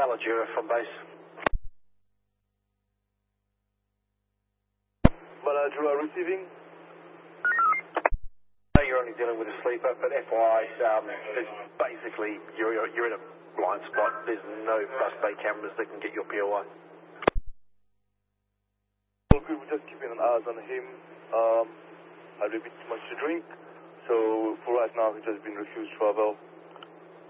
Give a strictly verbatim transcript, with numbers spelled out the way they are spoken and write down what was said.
Maladura from base. Maladura receiving. I know you're only dealing with a sleeper, but F Y I, um, there's basically, you're, you're, you're in a blind spot. There's no bus bay cameras that can get your P O I. All good, we're just keeping an eye on him. Um, had a bit too much to drink, so for right now he's just been refused travel.